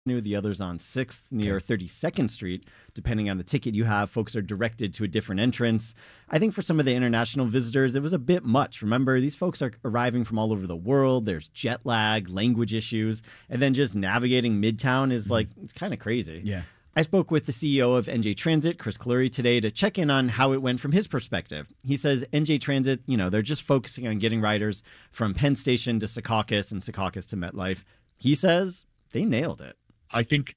The other's on 6th near 32nd Street. Depending on the ticket you have, folks are directed to a different entrance. I think for some of the international visitors, it was a bit much. Remember, these folks are arriving from all over the world. There's jet lag, language issues, and then just navigating Midtown is it's kind of crazy. Yeah. I spoke with the CEO of NJ Transit, Chris Kaluri, today to check in on how it went from his perspective. He says NJ Transit, they're just focusing on getting riders from Penn Station to Secaucus and Secaucus to MetLife. He says they nailed it. I think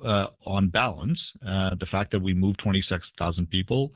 on balance, the fact that we moved 26,000 people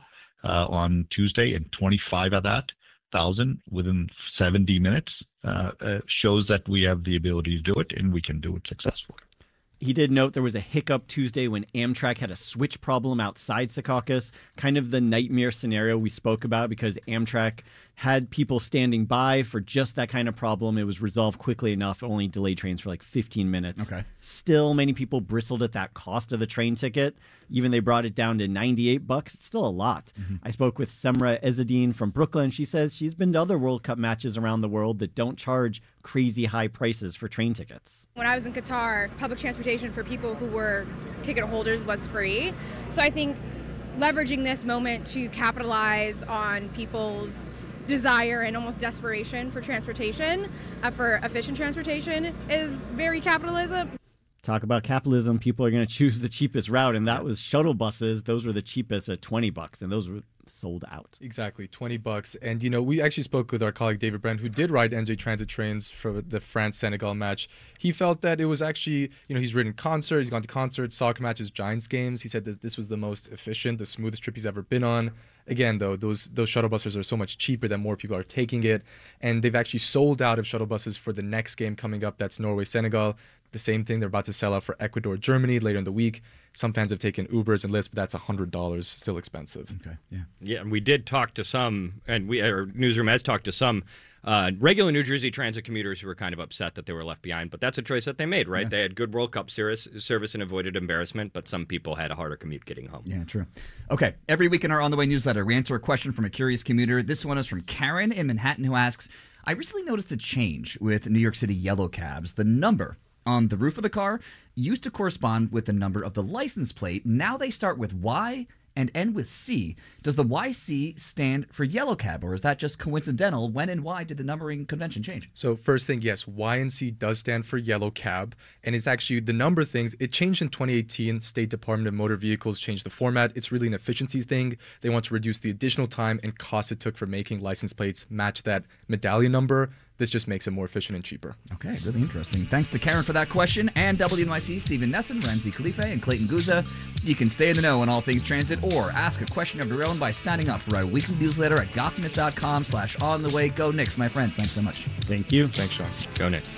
on Tuesday and 25 of that 1,000 within 70 minutes shows that we have the ability to do it and we can do it successfully. He did note there was a hiccup Tuesday when Amtrak had a switch problem outside Secaucus, kind of the nightmare scenario we spoke about because Amtrak had people standing by for just that kind of problem. It was resolved quickly enough, only delayed trains for like 15 minutes. Okay. Still, many people bristled at that cost of the train ticket. Even they brought it down to $98. It's still a lot. Mm-hmm. I spoke with Semra Ezzedine from Brooklyn. She says she's been to other World Cup matches around the world that don't charge crazy high prices for train tickets. When I was in Qatar, public transportation for people who were ticket holders was free. So I think leveraging this moment to capitalize on people's desire and almost desperation for transportation, for efficient transportation, is very capitalism. Talk about capitalism. People are going to choose the cheapest route, and that was shuttle buses. Those were the cheapest at $20, and those were sold out. Exactly, $20. And, we actually spoke with our colleague David Brent, who did ride NJ Transit trains for the France-Senegal match. He felt that it was actually, he's ridden concerts, he's gone to concerts, soccer matches, Giants games. He said that this was the most efficient, the smoothest trip he's ever been on. Again, though, those shuttle buses are so much cheaper that more people are taking it. And they've actually sold out of shuttle buses for the next game coming up. That's Norway-Senegal. The same thing, they're about to sell out for Ecuador-Germany later in the week. Some fans have taken Ubers and Lyfts, but that's $100, still expensive. Okay, yeah. Yeah, and we did talk to some, and our newsroom has talked to some regular New Jersey Transit commuters who were kind of upset that they were left behind, but that's a choice that they made, right? Yeah. They had good World Cup service and avoided embarrassment, but some people had a harder commute getting home. Yeah, true. Okay, every week in our On the Way newsletter, we answer a question from a curious commuter. This one is from Karen in Manhattan, who asks, I recently noticed a change with New York City yellow cabs. The number on the roof of the car used to correspond with the number of the license plate. Now they start with Y and end with C. Does the YC stand for yellow cab, or is that just coincidental? When and why did the numbering convention change? So first thing, yes, Y and C does stand for yellow cab, and it's actually the number things. It changed in 2018. State Department of Motor Vehicles changed the format. It's really an efficiency thing. They want to reduce the additional time and cost it took for making license plates match that medallion number. This just makes it more efficient and cheaper. Okay, really interesting. Thanks to Karen for that question, and WNYC, Stephen Nesson, Ramsey Khalifa, and Clayton Guzza. You can stay in the know on all things transit or ask a question of your own by signing up for our weekly newsletter at goptimist.com/ontheway. Go Knicks, my friends. Thanks so much. Thank you. Thanks, Sean. Go Knicks.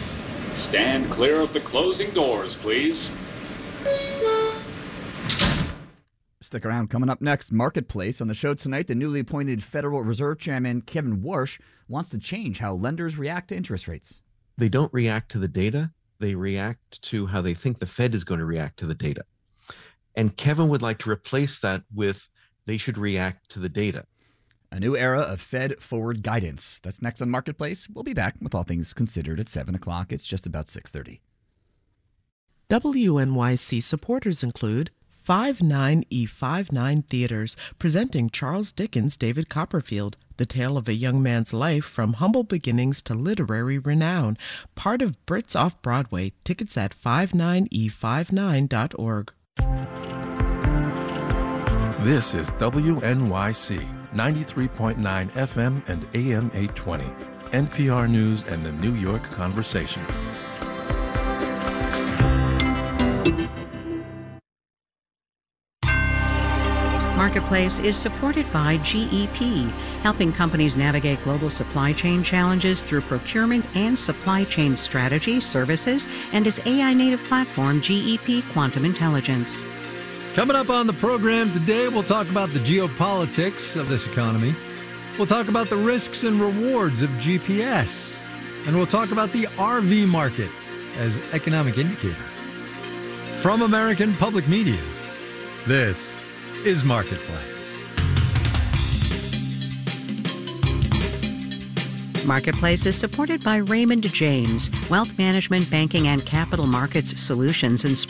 Stand clear of the closing doors, please. Stick around. Coming up next, Marketplace. On the show tonight, the newly appointed Federal Reserve Chairman Kevin Warsh wants to change how lenders react to interest rates. They don't react to the data. They react to how they think the Fed is going to react to the data. And Kevin would like to replace that with they should react to the data. A new era of Fed forward guidance. That's next on Marketplace. We'll be back with All Things Considered at 7 o'clock. It's just about 6:30. WNYC supporters include 59E59 Theaters, presenting Charles Dickens' David Copperfield, the tale of a young man's life from humble beginnings to literary renown. Part of Brits Off-Broadway. Tickets at 59e59.org. This is WNYC, 93.9 FM and AM 820. NPR News and the New York Conversation. Marketplace is supported by GEP, helping companies navigate global supply chain challenges through procurement and supply chain strategy, services, and its AI-native platform, GEP Quantum Intelligence. Coming up on the program today, we'll talk about the geopolitics of this economy. We'll talk about the risks and rewards of GPS. And we'll talk about the RV market as economic indicator. From American Public Media, this is Marketplace. Marketplace is supported by Raymond James, wealth management, banking, and capital markets solutions and